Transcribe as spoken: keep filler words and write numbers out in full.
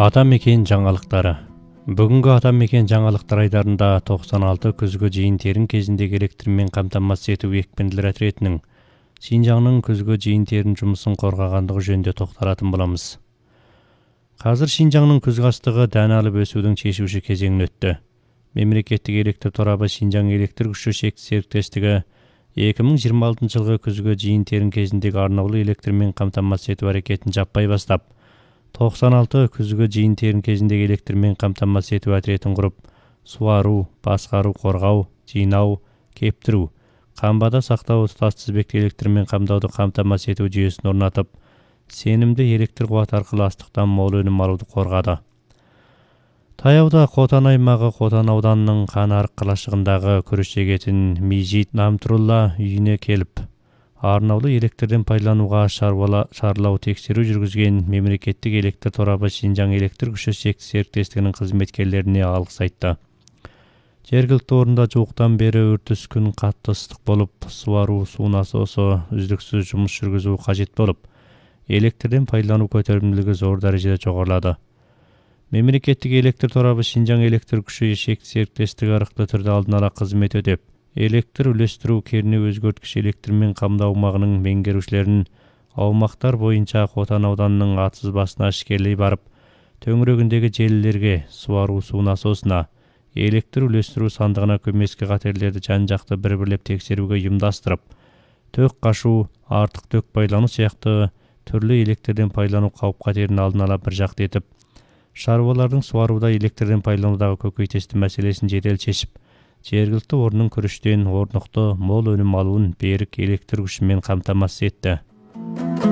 Атамекен жаңалықтары. Бүгінгі Атамекен жаңалықтар айдарында тоқсан алты күзгі жиын терін кезіндегі электрмен қамтамасыз ету екпінділер отрядының Шинжаңның күзгі жиын терін жұмысын қорғағандығы жөнінде тоқталатын боламыз. Қазір Шинжаңның күзгі астығы дән алып өсудің шешуші кезеңін өтті. Мемлекеттік электр торабы Шинжаң электр күші шектес серіктестігі екі мың жиырма алтыншы жылғы күзгі жиын терін кезіндегі арнаулы электрмен қамтамасыз ету әрекетін жаппай бастап, тоқсан алты күзгі жиын терін кезіндегі электрмен қамтамасыз ету отрядын құрып, суару, басқару, қорғау, жинау, кептіру, қамбада сақтау тұтас тізбекті электрмен қамтауды қамтамасыз ету жүйесін орнатып, сенімді электр қуат арқылы астықтан мол өнім алуды қорғады. Таяуда Қотан аймағы Қотан ауданының Қанарық қалашығындағы күріш егетін Мижит Намтурулла үйіне келіп, арнаулы электрден пайдалануға шарлау тексеру жүргізген мемлекеттік электр торабы Шинжаң электр күші шектес серіктестігінің қызметкерлеріне алғыс айтты. Жергілікті орында жуықтан бері үртіс күн қатты ыстық болып, суару, су насосы үздіксіз жұмыс жүргізу қажет болып, электрден пайдалану көтерімділігі зор дәрежеде жоғарылады. Мемлекеттік электр торабы Шинжаң электр күші шектес серіктестігі арқылы түрде алдын ала қызмет өтеп, электр үлестіру кернеу өзгерткіш электрмен қамту аумағының меңгерушілерін аумақтар бойынша Қотан ауданының атсыз басына ішкерлей барып, төңірегіндегі желілерге, суару су насосына, электр үлестіру сандығына көмескі қатерлерді жан-жақты бір-бірлеп тексеруге ұйымдастырып, төк қашу, артық төк пайдалану сияқты түрлі электрден пайдалану қауіп-қатерін алдын ала бір жақты етіп, шаруалардың суаруда электрден пайдаланудағы көкейтесті мәселесін жедел шешіп, жергілікті орынның күріштен орнықты мол өнім алуын берік электр күшімен қамтамасыз етті.